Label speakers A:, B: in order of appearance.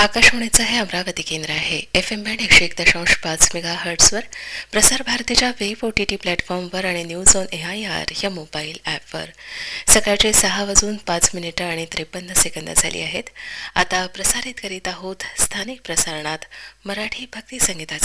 A: आकाशवाणीचं हे अमरावती केंद्र आहे. FM बँड 101.5 मेगाहर्ट्झवर, प्रसार भारतीच्या वेब OTT प्लॅटफॉर्मवर आणि न्यूज ऑन AIR या मोबाईल ॲपवर सकाळचे 6:05 आणि 53 झाली आहेत. आता प्रसारित करीत आहोत स्थानिक प्रसारणात मराठी भक्ती संगीताचा